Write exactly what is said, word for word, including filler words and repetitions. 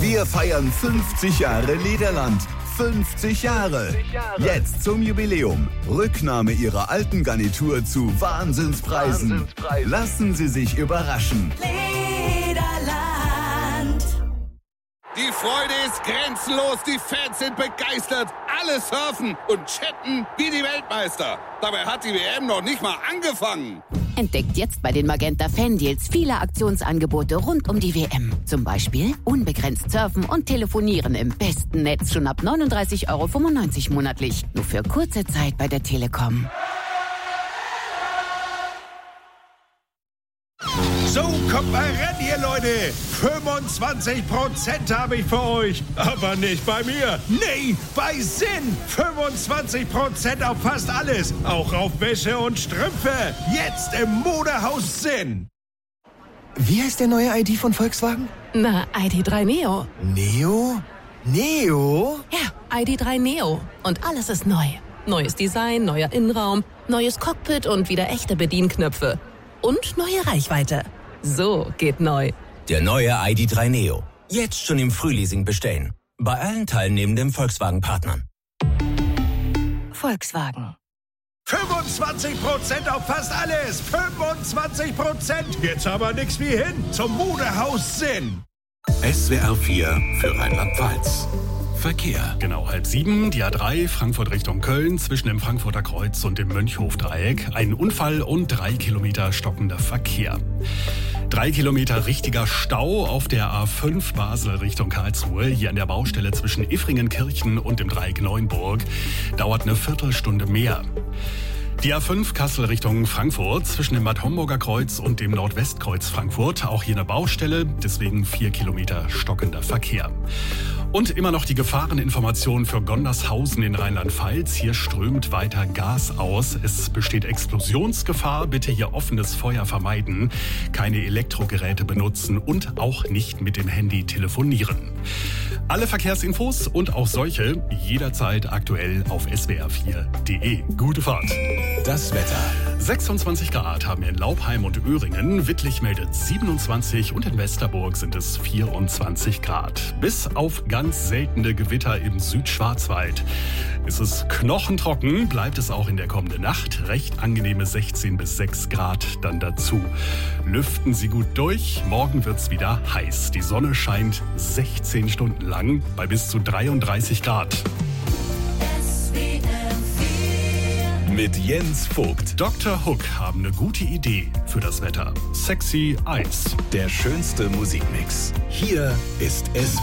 Wir feiern fünfzig Jahre Lederland. fünfzig Jahre. Jetzt zum Jubiläum. Rücknahme Ihrer alten Garnitur zu Wahnsinnspreisen. Wahnsinnspreisen. Lassen Sie sich überraschen. Lederland. Die Freude ist grenzenlos, die Fans sind begeistert. Alle surfen und chatten wie die Weltmeister. Dabei hat die W M noch nicht mal angefangen. Entdeckt jetzt bei den Magenta Fan-Deals viele Aktionsangebote rund um die W M. Zum Beispiel unbegrenzt surfen und telefonieren im besten Netz schon ab neununddreißig Euro fünfundneunzig monatlich. Nur für kurze Zeit bei der Telekom. So, kommt mal ran hier, Leute. fünfundzwanzig Prozent habe ich für euch. Aber nicht bei mir. Nee, bei Sinn. fünfundzwanzig Prozent auf fast alles. Auch auf Wäsche und Strümpfe. Jetzt im Modehaus Sinn. Wie heißt der neue I D von Volkswagen? Na, I D drei Neo. Neo? Neo? Ja, I D drei Neo. Und alles ist neu. Neues Design, neuer Innenraum, neues Cockpit und wieder echte Bedienknöpfe. Und neue Reichweite. So geht neu. Der neue I D drei Neo. Jetzt schon im Frühleasing bestellen. Bei allen teilnehmenden Volkswagen-Partnern. Volkswagen. fünfundzwanzig Prozent auf fast alles. fünfundzwanzig Prozent. Jetzt aber nix wie hin zum Modehaus Sinn. S W R vier für Rheinland-Pfalz. Verkehr. Genau, halb sieben, die A drei, Frankfurt Richtung Köln, zwischen dem Frankfurter Kreuz und dem Mönchhof-Dreieck. Ein Unfall und drei Kilometer stockender Verkehr. Drei Kilometer richtiger Stau auf der A fünf Basel Richtung Karlsruhe. Hier an der Baustelle zwischen Iffringenkirchen und dem Dreieck Neuenburg. Dauert eine Viertelstunde mehr. Die A fünf Kassel Richtung Frankfurt zwischen dem Bad Homburger Kreuz und dem Nordwestkreuz Frankfurt. Auch hier eine Baustelle, deswegen vier Kilometer stockender Verkehr. Und immer noch die Gefahreninformation für Gondershausen in Rheinland-Pfalz. Hier strömt weiter Gas aus. Es besteht Explosionsgefahr. Bitte hier offenes Feuer vermeiden. Keine Elektrogeräte benutzen und auch nicht mit dem Handy telefonieren. Alle Verkehrsinfos und auch solche jederzeit aktuell auf s w r vier punkt d e. Gute Fahrt. Das Wetter. sechsundzwanzig Grad haben wir in Laubheim und Öhringen. Wittlich meldet siebenundzwanzig und in Westerburg sind es vierundzwanzig Grad. Bis auf ganz seltene Gewitter im Südschwarzwald. Ist es knochentrocken, bleibt es auch in der kommenden Nacht. Recht angenehme sechzehn bis sechs Grad dann dazu. Lüften Sie gut durch. Morgen wird's wieder heiß. Die Sonne scheint sechzehn Stunden lang bei bis zu dreiunddreißig Grad. Mit Jens Vogt. Doktor Hook haben eine gute Idee für das Wetter. Sexy Eis. Der schönste Musikmix. Hier ist S W R.